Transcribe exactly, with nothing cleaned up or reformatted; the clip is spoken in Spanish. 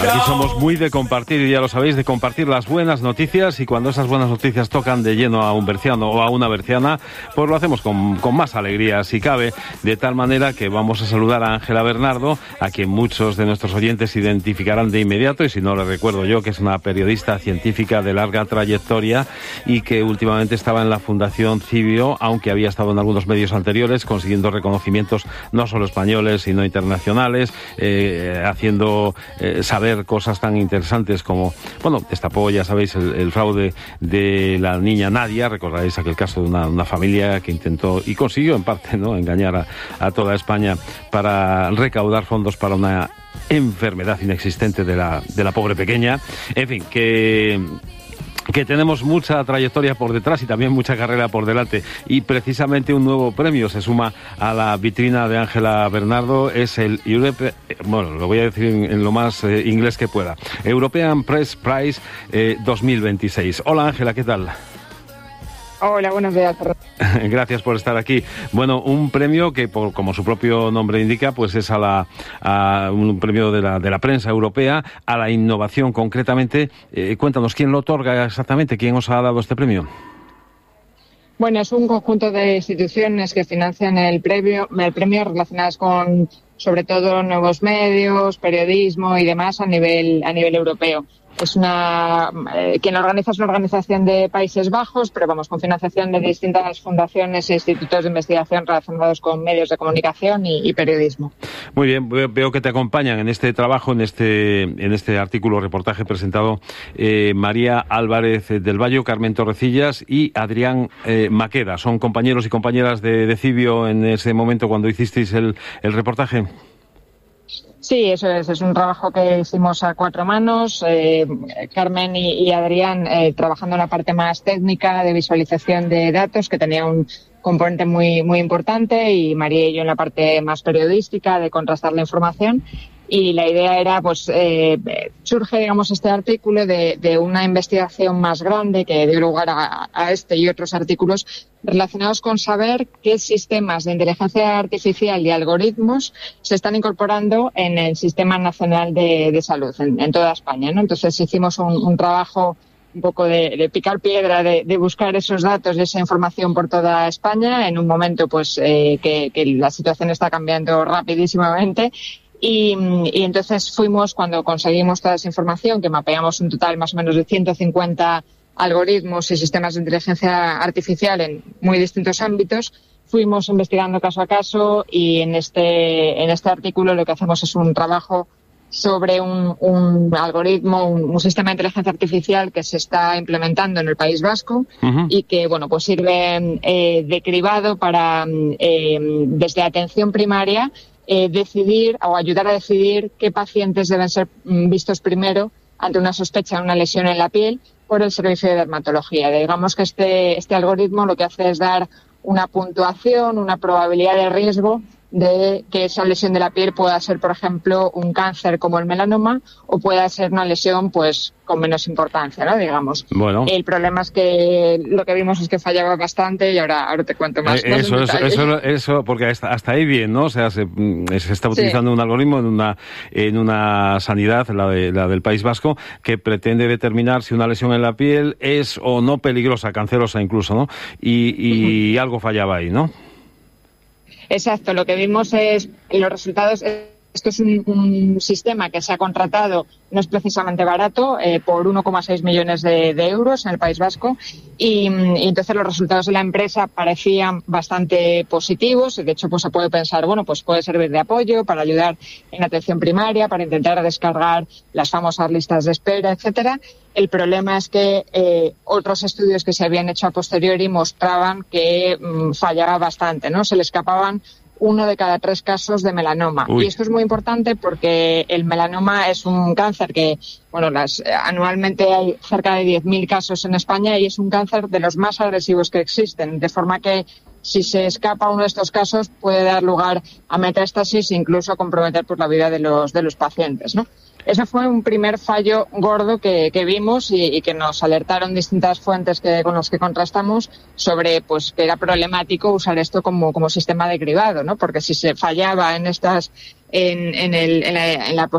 Aquí somos muy de compartir, ya lo sabéis, de compartir las buenas noticias, y cuando esas buenas noticias tocan de lleno a un berciano o a una berciana, pues lo hacemos con, con más alegría, si cabe, de tal manera que vamos a saludar a Ángela Bernardo, a quien muchos de nuestros oyentes identificarán de inmediato, y si no le recuerdo yo, que es una periodista científica de larga trayectoria y que últimamente estaba en la Fundación Cibio, aunque había estado en algunos medios anteriores, consiguiendo reconocimientos no solo españoles, sino internacionales, eh, haciendo eh, saber cosas tan interesantes como, bueno, destapó, ya sabéis, el, el fraude de la niña Nadia. Recordaréis aquel caso de una, una familia que intentó y consiguió en parte, ¿no?, engañar a, a toda España para recaudar fondos para una enfermedad inexistente de la, de la pobre pequeña. En fin, que... que tenemos mucha trayectoria por detrás y también mucha carrera por delante, y precisamente un nuevo premio se suma a la vitrina de Ángela Bernardo. Es el Europe, bueno, lo voy a decir en, en lo más eh, inglés que pueda, European Press Prize eh, dos mil veintiséis. Hola Ángela, ¿qué tal? Hola, buenos días. Gracias por estar aquí. Bueno, un premio que, por, como su propio nombre indica, pues es a la a un premio de la de la prensa europea a la innovación, concretamente. Eh, cuéntanos, ¿quién lo otorga exactamente? ¿Quién os ha dado este premio? Bueno, es un conjunto de instituciones que financian el premio, el premio relacionadas con, sobre todo, nuevos medios, periodismo y demás a nivel a nivel europeo. Es una eh, quien lo organiza es una organización de Países Bajos, pero vamos, con financiación de distintas fundaciones e institutos de investigación relacionados con medios de comunicación y, y periodismo. Muy bien, veo que te acompañan en este trabajo, en este en este artículo reportaje presentado eh, María Álvarez del Valle, Carmen Torrecillas y Adrián eh, Maqueda. ¿Son compañeros y compañeras de, de Cibio en ese momento cuando hicisteis el, el reportaje? Sí, eso es. Es un trabajo que hicimos a cuatro manos. Eh, Carmen y, y Adrián eh, trabajando en la parte más técnica de visualización de datos, que tenía un componente muy muy importante, y María y yo en la parte más periodística de contrastar la información. Y la idea era, pues, eh, surge, digamos, este artículo de, de una investigación más grande que dio lugar a, a este y otros artículos relacionados con saber qué sistemas de inteligencia artificial y algoritmos se están incorporando en el Sistema Nacional de, de Salud en, en toda España, ¿no? Entonces hicimos un, un trabajo un poco de, de picar piedra, de, de buscar esos datos y esa información por toda España en un momento, pues, eh, que, que la situación está cambiando rapidísimamente. Y, y entonces fuimos, cuando conseguimos toda esa información, que mapeamos un total más o menos de ciento cincuenta algoritmos y sistemas de inteligencia artificial en muy distintos ámbitos, fuimos investigando caso a caso, y en este, en este artículo lo que hacemos es un trabajo sobre un, un algoritmo, un, un sistema de inteligencia artificial que se está implementando en el País Vasco. Uh-huh. Y que, bueno, pues sirve eh, de cribado para, eh, desde atención primaria, Eh, decidir o ayudar a decidir qué pacientes deben ser mm, vistos primero ante una sospecha de una lesión en la piel por el servicio de dermatología. Digamos que este, este algoritmo lo que hace es dar una puntuación, una probabilidad de riesgo de que esa lesión de la piel pueda ser, por ejemplo, un cáncer como el melanoma, o pueda ser una lesión, pues, con menos importancia, ¿no? Digamos. Bueno. El problema es que lo que vimos es que fallaba bastante, y ahora, ahora te cuento más. Eh, eso, eso, eso, eso, porque hasta, hasta ahí bien, ¿no? O sea, se, se está utilizando sí. un algoritmo en una, en una sanidad, la, de, la del País Vasco, que pretende determinar si una lesión en la piel es o no peligrosa, cancerosa incluso, ¿no? Y, y uh-huh. algo fallaba ahí, ¿no? Exacto, lo que vimos es los resultados. Esto es un, un sistema que se ha contratado, no es precisamente barato, eh, por uno coma seis millones de, de euros en el País Vasco, y, y entonces los resultados de la empresa parecían bastante positivos. De hecho, pues se puede pensar, bueno, pues puede servir de apoyo para ayudar en atención primaria, para intentar descargar las famosas listas de espera, etcétera. El problema es que eh, otros estudios que se habían hecho a posteriori mostraban que mmm, fallaba bastante, ¿no? Se le escapaban uno de cada tres casos de melanoma. Uy. Y esto es muy importante porque el melanoma es un cáncer que, bueno, las, anualmente hay cerca de diez mil casos en España, y es un cáncer de los más agresivos que existen, de forma que si se escapa uno de estos casos puede dar lugar a metástasis e incluso comprometer por la vida de los, de los pacientes, ¿no? Ese fue un primer fallo gordo que, que vimos y, y que nos alertaron distintas fuentes que, con las que contrastamos sobre, pues, que era problemático usar esto como, como sistema de cribado, ¿no? Porque si se fallaba en estas, en, en, el, en la, en la